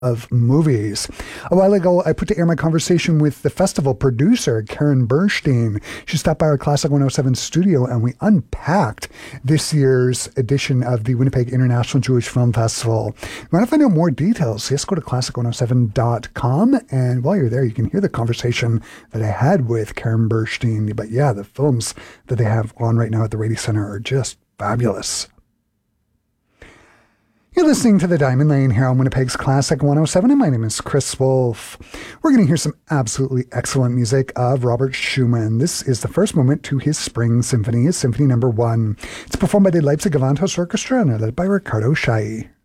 of movies. A while ago, I put to air my conversation with the festival producer, Karen Bernstein. She stopped by our Classic 107 studio and we unpacked this year's edition of the Winnipeg International Jewish Film Festival. If you want to find out more details, just go to classic107.com, and while you're there, you can hear the conversation that I had with Karen Bernstein. But yeah, the films that they have on right now at the Radio Center are just fabulous. You're listening to The Diamond Lane here on Winnipeg's Classic 107, and my name is Chris Wolf. We're going to hear some absolutely excellent music of Robert Schumann. This is the first movement to his Spring Symphony, Symphony No. 1. It's performed by the Leipzig Gewandhaus Orchestra and led by Ricardo Schei.